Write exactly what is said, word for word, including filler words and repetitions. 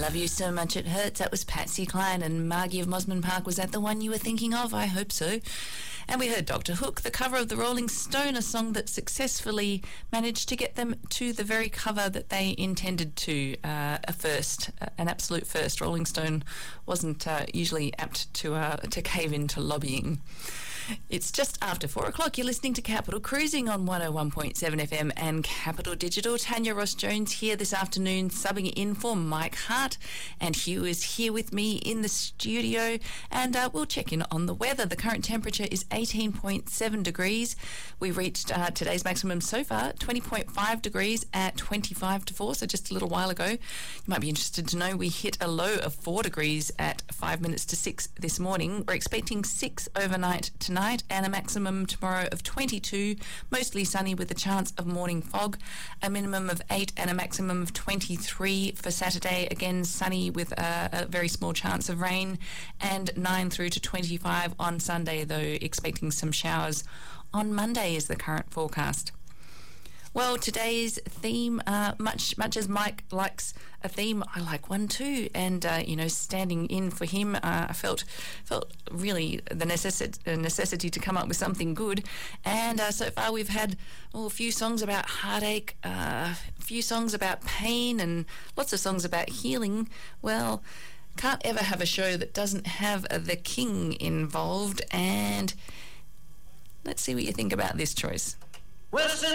Love You So Much It Hurts. That was Patsy Cline, and Margie of Mosman Park. Was that the one you were thinking of? I hope so. And we heard Doctor Hook, the cover of the Rolling Stone, a song that successfully managed to get them to the very cover that they intended to, uh, a first, uh, an absolute first. Rolling Stone wasn't uh, usually apt to uh, to cave into lobbying. It's just after four o'clock. You're listening to Capital Cruising on one oh one point seven F M and Capital Digital. Tanya Ross-Jones here this afternoon, subbing in for Mike Hart, and Hugh is here with me in the studio, and uh, we'll check in on the weather. The current temperature is eighteen point seven degrees. We reached uh, today's maximum so far, twenty point five degrees at twenty-five to four, so just a little while ago. You might be interested to know we hit a low of four degrees at five minutes to six this morning. We're expecting six overnight tonight and a maximum tomorrow of twenty-two, mostly sunny with a chance of morning fog, a minimum of eight and a maximum of twenty-three for Saturday, again sunny with a, a very small chance of rain, and nine through to twenty-five on Sunday, though expecting some showers on Monday is the current forecast. Well, today's theme, uh, much much as Mike likes a theme, I like one too. And, uh, you know, standing in for him, uh, I felt felt really the necessi- uh, necessity to come up with something good. And uh, so far we've had oh, a few songs about heartache, uh, a few songs about pain, and lots of songs about healing. Well, can't ever have a show that doesn't have uh, the King involved. And let's see what you think about this choice. Wilson.